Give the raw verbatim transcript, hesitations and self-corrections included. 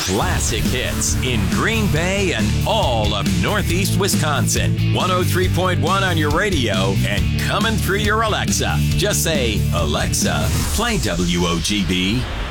Classic hits in Green Bay and all of Northeast Wisconsin. one oh three point one on your radio and coming through your Alexa. Just say, Alexa, play W O G B.